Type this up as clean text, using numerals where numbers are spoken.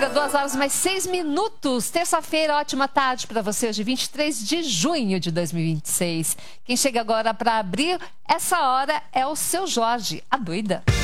2h mais 6 minutos. Terça-feira, ótima tarde para você, hoje 23 de junho de 2026. Quem chega agora para abrir essa hora é o Seu Jorge, a doida.